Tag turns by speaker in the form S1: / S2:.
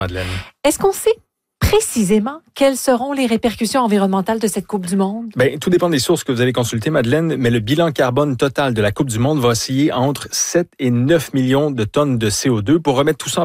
S1: Madeleine.
S2: Est-ce qu'on sait précisément quelles seront les répercussions environnementales de cette Coupe du Monde?
S1: Bien, tout dépend des sources que vous avez consultées, Madeleine, mais le bilan carbone total de la Coupe du Monde va osciller entre 7 et 9 millions de tonnes de CO2. Pour remettre tout ça en